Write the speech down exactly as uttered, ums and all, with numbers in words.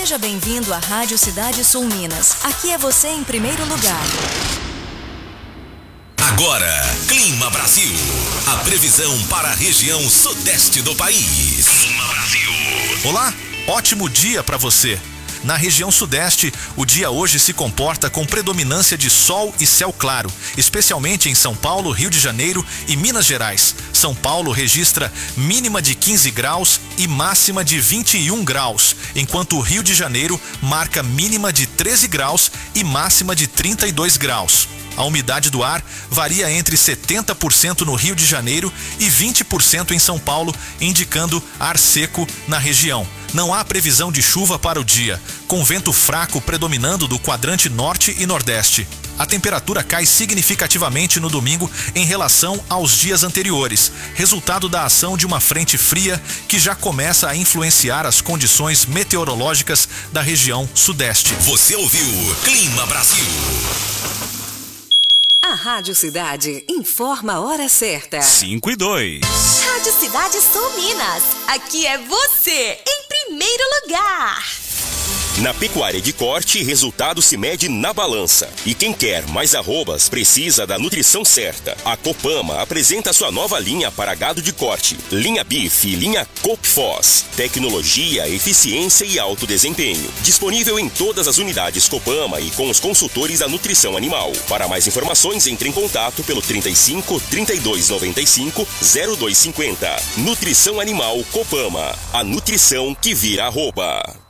Seja bem-vindo à Rádio Cidade Sul Minas. Aqui é você em primeiro lugar. Agora, Clima Brasil. A previsão para a região sudeste do país. Clima Brasil. Olá, ótimo dia para você. Na região sudeste, o dia hoje se comporta com predominância de sol e céu claro, especialmente em São Paulo, Rio de Janeiro e Minas Gerais. São Paulo registra mínima de quinze graus e máxima de vinte e um graus, enquanto o Rio de Janeiro marca mínima de treze graus e máxima de trinta e dois graus. A umidade do ar varia entre setenta por cento no Rio de Janeiro e vinte por cento em São Paulo, indicando ar seco na região. Não há previsão de chuva para o dia, com vento fraco predominando do quadrante norte e nordeste. A temperatura cai significativamente no domingo em relação aos dias anteriores, resultado da ação de uma frente fria que já começa a influenciar as condições meteorológicas da região sudeste. Você ouviu Clima Brasil. A Rádio Cidade informa a hora certa. cinco e dois. Rádio Cidade Sul Minas. Aqui é você, em primeiro lugar. Na pecuária de corte, resultado se mede na balança. E quem quer mais arrobas precisa da nutrição certa. A Copama apresenta sua nova linha para gado de corte. Linha Beef e linha Copfos. Tecnologia, eficiência e alto desempenho. Disponível em todas as unidades Copama e com os consultores da nutrição animal. Para mais informações, entre em contato pelo trinta e cinco, trinta e dois noventa e cinco, zero dois cinquenta. Nutrição Animal Copama. A nutrição que vira arroba.